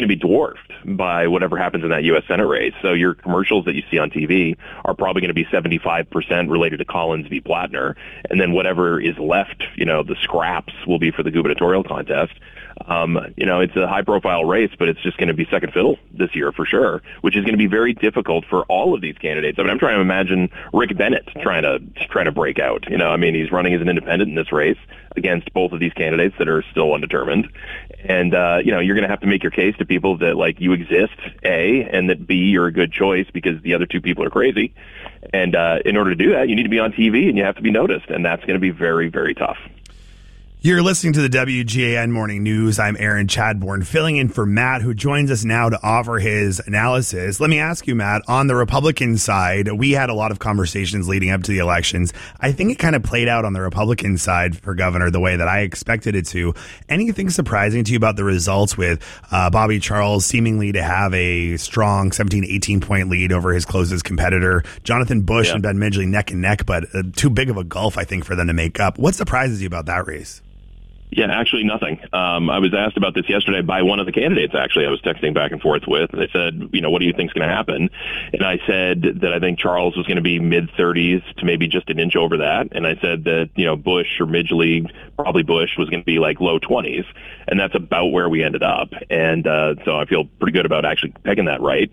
going to be dwarfed by whatever happens in that U.S. Senate race. So your commercials that you see on TV are probably going to be 75% related to Collins v. Plattner, and then whatever is left, the scraps will be for the gubernatorial contest. It's a high-profile race, but it's just going to be second fiddle this year for sure, which is going to be very difficult for all of these candidates. I mean, I'm trying to imagine Rick Bennett trying to break out. He's running as an independent in this race against both of these candidates that are still undetermined. And, you're going to have to make your case to people that, like, you exist, A, and that, B, you're a good choice because the other two people are crazy. And in order to do that, you need to be on TV and you have to be noticed, and that's going to be very, very tough. You're listening to the WGAN Morning News. I'm Aaron Chadbourne, filling in for Matt, who joins us now to offer his analysis. Let me ask you, Matt, on the Republican side, we had a lot of conversations leading up to the elections. I think it kind of played out on the Republican side for governor the way that I expected it to. Anything surprising to you about the results with Bobby Charles seemingly to have a strong 17, 18-point lead over his closest competitor, Jonathan Bush and Ben Midgley neck and neck, but too big of a gulf, I think, for them to make up. What surprises you about that race? Yeah, actually nothing. I was asked about this yesterday by one of the candidates, actually. I was texting back and forth with. They said, what do you think is going to happen? And I said that I think Charles was going to be mid-30s to maybe just an inch over that. And I said that, Bush or Midgley, probably Bush, was going to be like low 20s. And that's about where we ended up. And so I feel pretty good about actually pegging that right.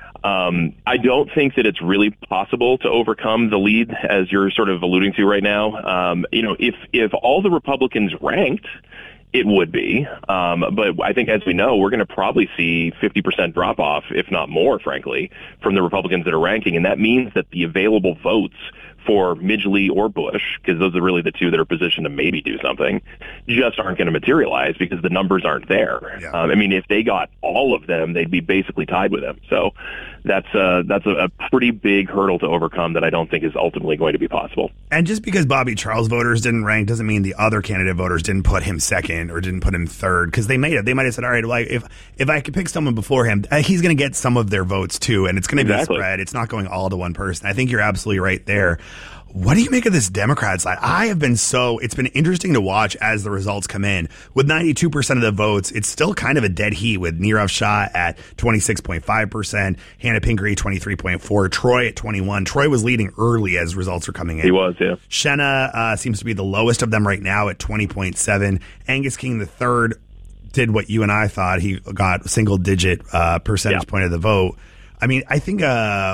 I don't think that it's really possible to overcome the lead, as you're sort of alluding to right now. If all the Republicans ranked, it would be. But I think, as we know, we're going to probably see 50% drop-off, if not more, frankly, from the Republicans that are ranking. And that means that the available votes for Midgley or Bush, because those are really the two that are positioned to maybe do something, just aren't going to materialize because the numbers aren't there. Yeah. If they got all of them, they'd be basically tied with them. So that's a pretty big hurdle to overcome that I don't think is ultimately going to be possible. And just because Bobby Charles voters didn't rank doesn't mean the other candidate voters didn't put him second or didn't put him third, because they might have said, all right, well, if I could pick someone before him, he's going to get some of their votes too, and it's going to be spread. It's not going all to one person. I think you're absolutely right there. What do you make of this Democrat side? It's been interesting to watch as the results come in. With 92% of the votes, it's still kind of a dead heat with Nirav Shah at 26.5%, Hannah Pingree 23.4%, Troy at 21%. Troy was leading early as results are coming in. He was, yeah. Shenna seems to be the lowest of them right now at 20.7%. Angus King III did what you and I thought. He got single-digit percentage point of the vote. I think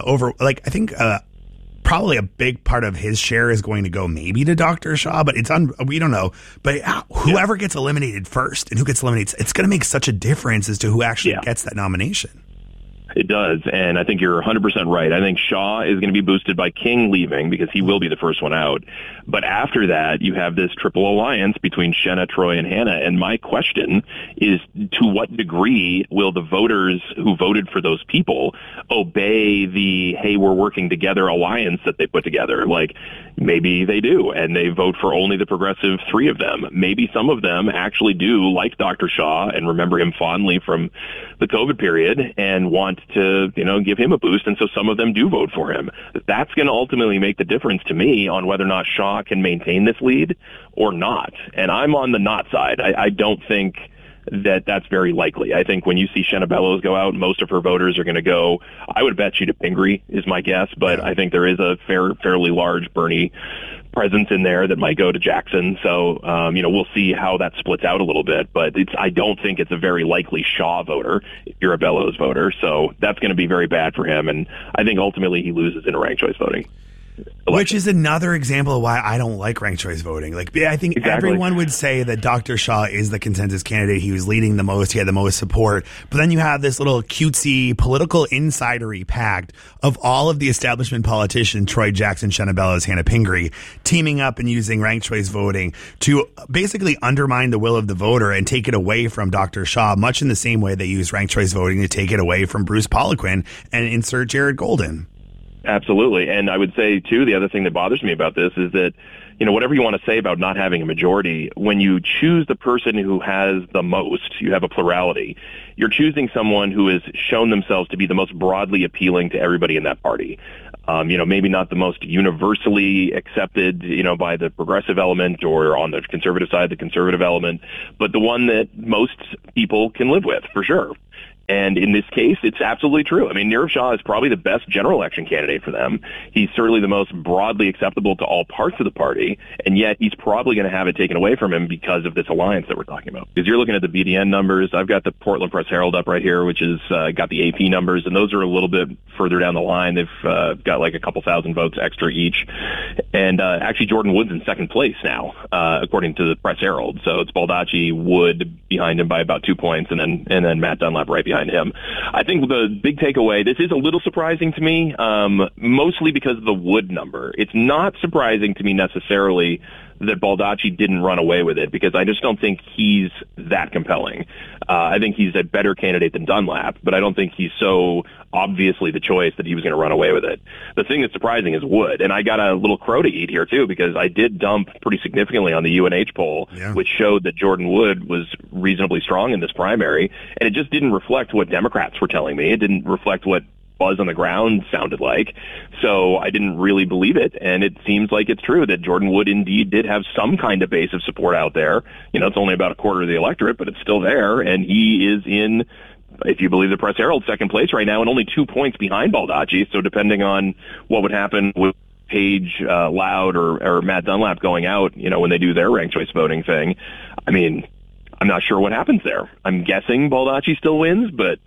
probably a big part of his share is going to go maybe to Dr. Shah, but we don't know. But whoever gets eliminated first and who gets eliminated, it's going to make such a difference as to who actually gets that nomination. It does, and I think you're 100% right. I think Shaw is going to be boosted by King leaving because he will be the first one out. But after that, you have this triple alliance between Shenna, Troy, and Hannah. And my question is, to what degree will the voters who voted for those people obey the, hey, we're working together alliance that they put together? Like, maybe they do, and they vote for only the progressive three of them. Maybe some of them actually do like Dr. Shaw and remember him fondly from the COVID period and want to, give him a boost. And so some of them do vote for him. That's going to ultimately make the difference to me on whether or not Shaw can maintain this lead or not. And I'm on the not side. I don't think that that's very likely. I think when you see Shenna Bellows go out, most of her voters are going to go, I would bet you to Pingree is my guess, but I think there is a fairly large Bernie presence in there that might go to Jackson. So, we'll see how that splits out a little bit, but I don't think it's a very likely Shaw voter if you're a Bellows voter. So that's going to be very bad for him. And I think ultimately he loses in ranked choice voting. Which is another example of why I don't like ranked choice voting. I think everyone would say that Dr. Shaw is the consensus candidate. He was leading the most. He had the most support. But then you have this little cutesy political insidery pact of all of the establishment politicians, Troy Jackson, Shenna Bellows, Hannah Pingree, teaming up and using ranked choice voting to basically undermine the will of the voter and take it away from Dr. Shaw, much in the same way they use ranked choice voting to take it away from Bruce Poliquin and insert Jared Golden. Absolutely. And I would say, too, the other thing that bothers me about this is that, whatever you want to say about not having a majority, when you choose the person who has the most, you have a plurality. You're choosing someone who has shown themselves to be the most broadly appealing to everybody in that party. Maybe not the most universally accepted, by the progressive element, or on the conservative side, the conservative element, but the one that most people can live with, for sure. And in this case, it's absolutely true. I mean, Nirav Shah is probably the best general election candidate for them. He's certainly the most broadly acceptable to all parts of the party, and yet he's probably going to have it taken away from him because of this alliance that we're talking about. Because you're looking at the BDN numbers. I've got the Portland Press Herald up right here, which is got the AP numbers, and those are a little bit further down the line. They've got like a couple thousand votes extra each. And actually, Jordan Wood's in second place now, according to the Press Herald. So it's Baldacci, Wood behind him by about 2 points, and then Matt Dunlap right behind him. I think the big takeaway, this is a little surprising to me, mostly because of the Wood number. It's not surprising to me necessarily that Baldacci didn't run away with it, because I just don't think he's that compelling. I think he's a better candidate than Dunlap, but I don't think he's so obviously the choice that he was going to run away with it. The thing that's surprising is Wood, and I got a little crow to eat here too, because I did dump pretty significantly on the UNH poll, which showed that Jordan Wood was reasonably strong in this primary, and it just didn't reflect what Democrats were telling me. It didn't reflect what buzz on the ground sounded like. So I didn't really believe it, and it seems like it's true that Jordan Wood indeed did have some kind of base of support out there. You know, it's only about a quarter of the electorate, but it's still there, and he is in, if you believe the Press Herald, second place right now, and only 2 points behind Baldacci. So depending on what would happen with Page Loud or Matt Dunlap going out, you know, when they do their ranked choice voting thing, I mean, I'm not sure what happens there. I'm guessing Baldacci still wins, but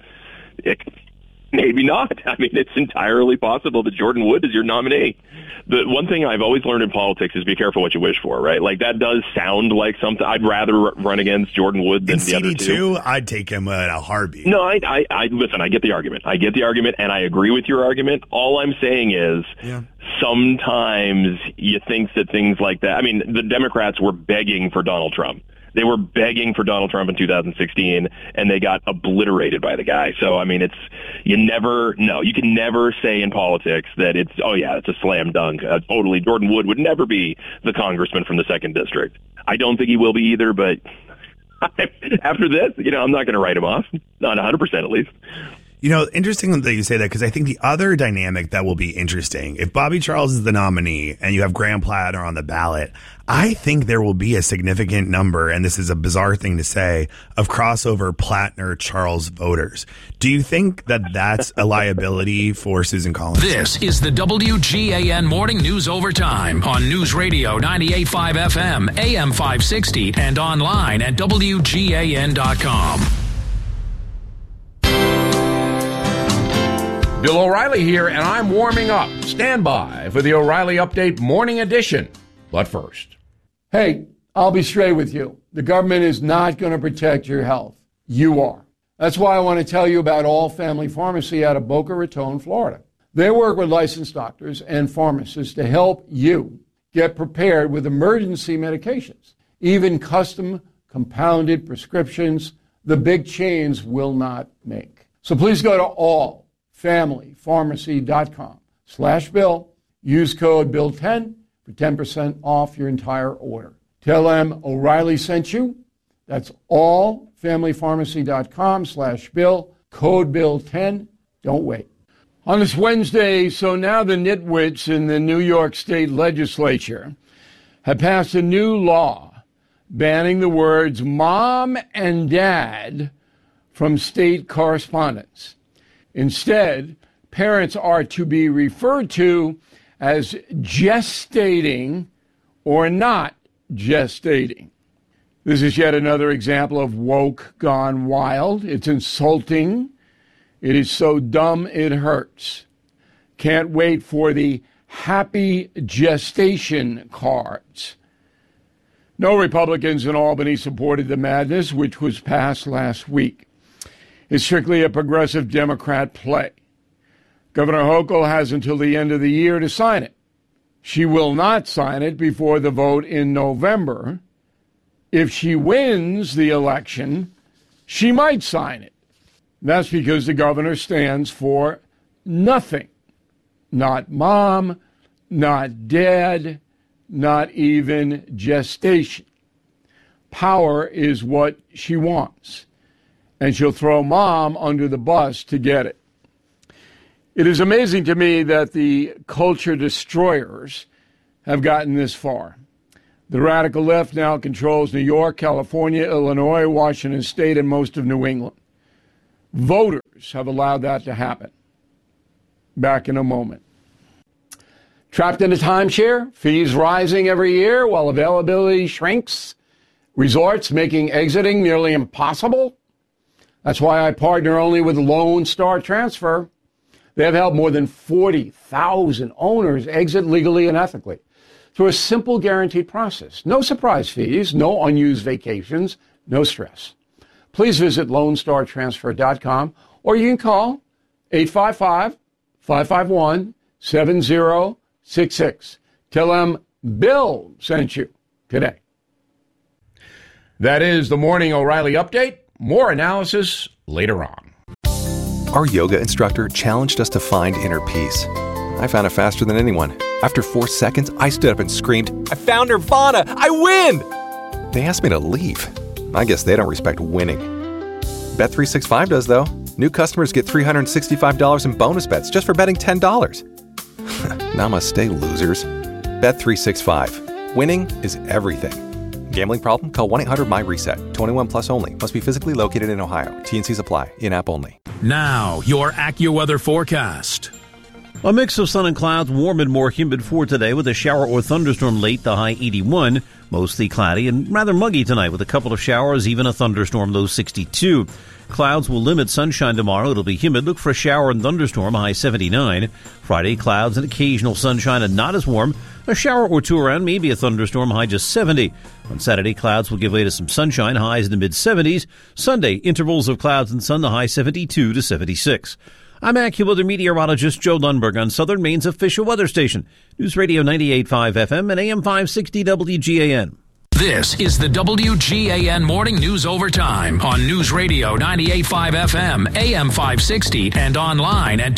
maybe not. I mean, it's entirely possible that Jordan Wood is your nominee. The one thing I've always learned in politics is be careful what you wish for, right? Like, that does sound like something. I'd rather run against Jordan Wood than the other two. I'd take him in a heartbeat. No, I listen, I get the argument. And I agree with your argument. All I'm saying is sometimes you think that things like that, I mean, the Democrats were begging for Donald Trump. They were begging for Donald Trump in 2016, and they got obliterated by the guy. So, I mean, you can never say in politics that it's a slam dunk. Totally, Jordan Wood would never be the congressman from the 2nd District. I don't think he will be either, but after this, I'm not going to write him off. Not 100% at least. Interesting that you say that, because I think the other dynamic that will be interesting, if Bobby Charles is the nominee and you have Graham Platter on the ballot, I think there will be a significant number, and this is a bizarre thing to say, of crossover Plattner-Charles voters. Do you think that that's a liability for Susan Collins? This is the WGAN Morning News Overtime on News Radio 98.5 FM, AM 560, and online at WGAN.com. Bill O'Reilly here, and I'm warming up. Stand by for the O'Reilly Update Morning Edition. But first. Hey, I'll be straight with you. The government is not going to protect your health. You are. That's why I want to tell you about All Family Pharmacy out of Boca Raton, Florida. They work with licensed doctors and pharmacists to help you get prepared with emergency medications, even custom compounded prescriptions the big chains will not make. So please go to allfamilypharmacy.com/Bill. Use code Bill10 for 10% off your entire order. Tell them O'Reilly sent you. That's allfamilypharmacy.com/Bill. Code Bill10. Don't wait. On this Wednesday, so now the nitwits in the New York State Legislature have passed a new law banning the words mom and dad from state correspondence. Instead, parents are to be referred to as gestating or not gestating. This is yet another example of woke gone wild. It's insulting. It is so dumb it hurts. Can't wait for the happy gestation cards. No Republicans in Albany supported the madness, which was passed last week. It's strictly a progressive Democrat play. Governor Hochul has until the end of the year to sign it. She will not sign it before the vote in November. If she wins the election, she might sign it. That's because the governor stands for nothing. Not mom, not dad, not even gestation. Power is what she wants, and she'll throw mom under the bus to get it. It is amazing to me that the culture destroyers have gotten this far. The radical left now controls New York, California, Illinois, Washington State, and most of New England. Voters have allowed that to happen. Back in a moment. Trapped in a timeshare, fees rising every year while availability shrinks, resorts making exiting nearly impossible. That's why I partner only with Lone Star Transfer. They have helped more than 40,000 owners exit legally and ethically through a simple guaranteed process. No surprise fees, no unused vacations, no stress. Please visit LoneStarTransfer.com or you can call 855-551-7066. Tell them Bill sent you today. That is the Morning O'Reilly Update. More analysis later on. Our yoga instructor challenged us to find inner peace. I found it faster than anyone. After 4 seconds, I stood up and screamed, "I found Nirvana! I win!" They asked me to leave. I guess they don't respect winning. Bet365 does, though. New customers get $365 in bonus bets just for betting $10. Namaste, losers. Bet365. Winning is everything. Gambling problem? Call 1-800-MY-RESET. 21 plus only. Must be physically located in Ohio. T&Cs apply. In-app only. Now, your AccuWeather forecast. A mix of sun and clouds, warm and more humid for today with a shower or thunderstorm late, the high 81. Mostly cloudy and rather muggy tonight with a couple of showers, even a thunderstorm, low 62. Clouds will limit sunshine tomorrow. It'll be humid. Look for a shower and thunderstorm, high 79. Friday, clouds and occasional sunshine and not as warm. A shower or two around, maybe a thunderstorm, high just 70. On Saturday, clouds will give way to some sunshine, highs in the mid-70s. Sunday, intervals of clouds and sun, the high 72 to 76. I'm AccuWeather meteorologist Joe Lundberg on Southern Maine's official weather station, News Radio 98.5 FM and AM 560 WGAN. This is the WGAN Morning News Overtime on News Radio 98.5 FM, AM 560, and online at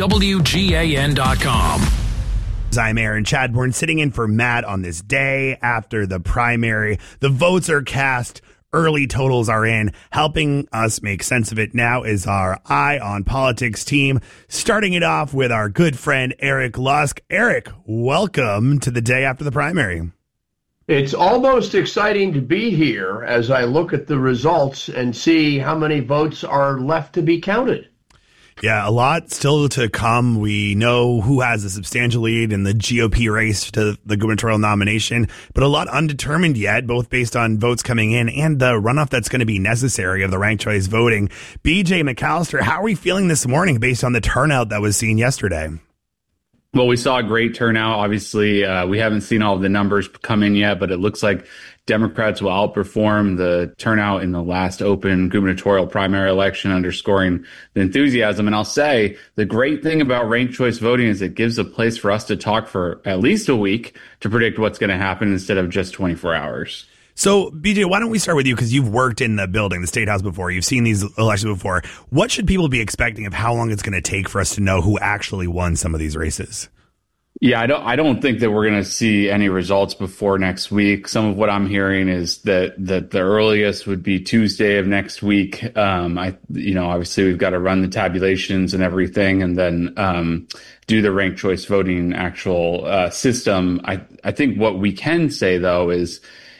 WGAN.com. I'm Aaron Chadbourne, sitting in for Matt on this day after the primary. The votes are cast. Early totals are in. Helping us make sense of it now is our Eye on Politics team, starting it off with our good friend Eric Lusk. Eric, welcome to the day after the primary. It's almost exciting to be here as I look at the results and see how many votes are left to be counted. Yeah, a lot still to come. We know who has a substantial lead in the GOP race to the gubernatorial nomination, but a lot undetermined yet, both based on votes coming in and the runoff that's going to be necessary of the ranked choice voting. BJ McAllister, how are we feeling this morning based on the turnout that was seen yesterday? Well, we saw a great turnout. Obviously, we haven't seen all of the numbers come in yet, but it looks like Democrats will outperform the turnout in the last open gubernatorial primary election, underscoring the enthusiasm. And I'll say the great thing about ranked choice voting is it gives a place for us to talk for at least a week to predict what's going to happen instead of just 24 hours. So, BJ, why don't we start with you, because you've worked in the building, the State House, before. You've seen these elections before. What should people be expecting of how long it's going to take for us to know who actually won some of these races? Yeah, I don't think that we're going to see any results before next week. Some of what I'm hearing is that the earliest would be Tuesday of next week. Obviously we've got to run the tabulations and everything, and then do the ranked choice voting actual system. I think what we can say though is,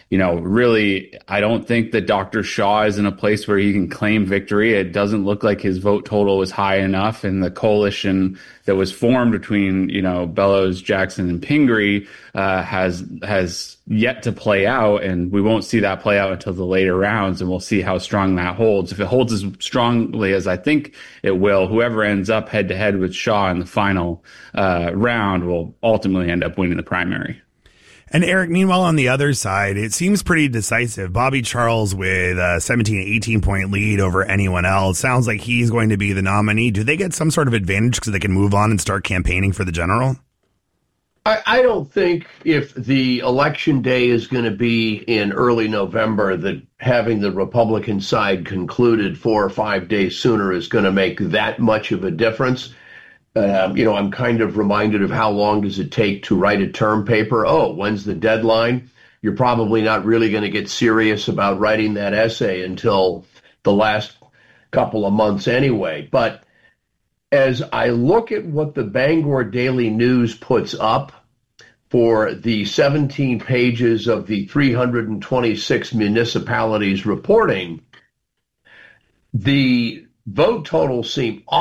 really, I don't think that Dr. Shaw is in a place where he can claim victory. It doesn't look like his vote total was high enough, and the coalition that was formed between, Bellows, Jackson, and Pingree has yet to play out, and we won't see that play out until the later rounds, and we'll see how strong that holds. If it holds as strongly as I think it will, whoever ends up head-to-head with Shaw in the final round will ultimately end up winning the primary. And Eric, meanwhile, on the other side, it seems pretty decisive. Bobby Charles with a 18-point lead over anyone else. Sounds like he's going to be the nominee. Do they get some sort of advantage because they can move on and start campaigning for the general? I don't think if the election day is going to be in early November that having the Republican side concluded 4 or 5 days sooner is going to make that much of a difference. I'm kind of reminded of how long does it take to write a term paper? Oh, when's the deadline? You're probably not really going to get serious about writing that essay until the last couple of months anyway. But as I look at what the Bangor Daily News puts up for the 17 pages of the 326 municipalities reporting, the vote totals seem